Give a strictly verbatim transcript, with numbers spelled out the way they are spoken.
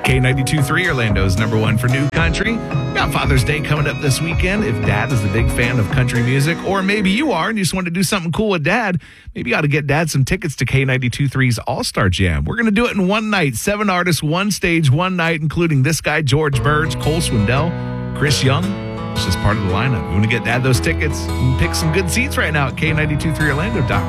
K ninety-two point three Orlando's number one for new country. Got Father's Day coming up this weekend. If Dad is a big fan of country music, or maybe you are and you just want to do something cool with Dad, maybe you ought to get Dad some tickets to K ninety-two point three's All-Star Jam. We're going to do it in one night. Seven artists, one stage, one night, including this guy, George Burge, Cole Swindell, Chris Young. It's just part of the lineup. You want to get Dad those tickets and pick some good seats right now at K ninety-two point three Orlando dot com.